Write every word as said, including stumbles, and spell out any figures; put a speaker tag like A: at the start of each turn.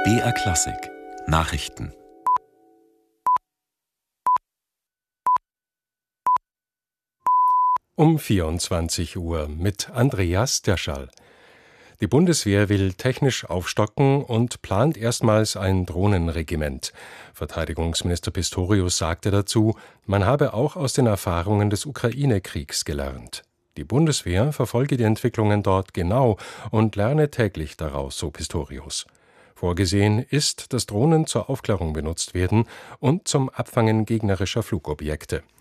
A: B R Klassik Nachrichten.
B: Um vierundzwanzig Uhr mit Andreas Derschall. Die Bundeswehr will technisch aufstocken und plant erstmals ein Drohnenregiment. Verteidigungsminister Pistorius sagte dazu, man habe auch aus den Erfahrungen des Ukraine-Kriegs gelernt. Die Bundeswehr verfolge die Entwicklungen dort genau und lerne täglich daraus, so Pistorius. Vorgesehen ist, dass Drohnen zur Aufklärung benutzt werden und zum Abfangen gegnerischer Flugobjekte.